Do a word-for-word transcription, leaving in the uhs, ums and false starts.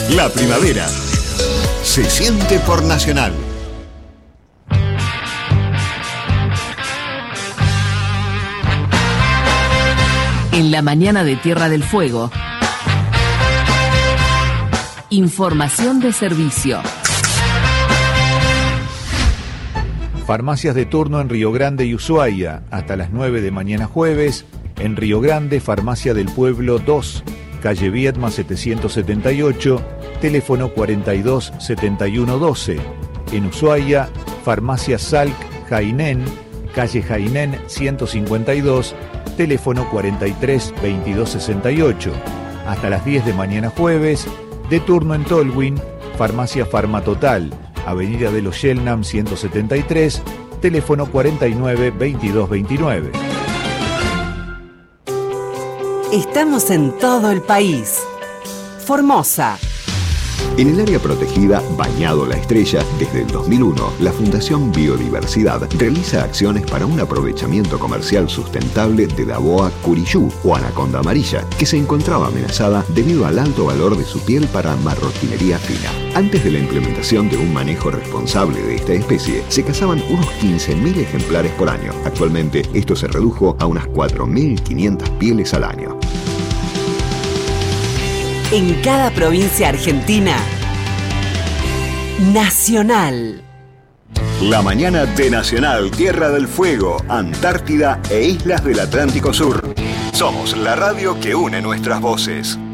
La primavera se siente por Nacional. En la mañana de Tierra del Fuego, información de servicio. Farmacias de turno en Río Grande y Ushuaia, hasta las nueve de mañana jueves. En Río Grande, Farmacia del Pueblo dos, calle Viedma setecientos setenta y ocho, teléfono cuarenta y dos setenta y uno doce. En Ushuaia, Farmacia Salk Jainén, calle Jainén ciento cincuenta y dos, teléfono cuarenta y tres veintidós sesenta y ocho. Hasta las diez de mañana jueves. De turno en Tolwyn, Farmacia Farmatotal, Avenida de los Shelnam ciento setenta y tres, teléfono cuarenta y nueve veintidós veintinueve. Estamos en todo el país. Formosa. En el área protegida Bañado La Estrella, desde el dos mil uno, la Fundación Biodiversidad realiza acciones para un aprovechamiento comercial sustentable de la boa curiyú o anaconda amarilla, que se encontraba amenazada debido al alto valor de su piel para marroquinería fina. Antes de la implementación de un manejo responsable de esta especie, se cazaban unos quince mil ejemplares por año. Actualmente, esto se redujo a unas cuatro mil quinientas pieles al año. En cada provincia argentina, Nacional. La mañana de Nacional, Tierra del Fuego, Antártida e Islas del Atlántico Sur. Somos la radio que une nuestras voces.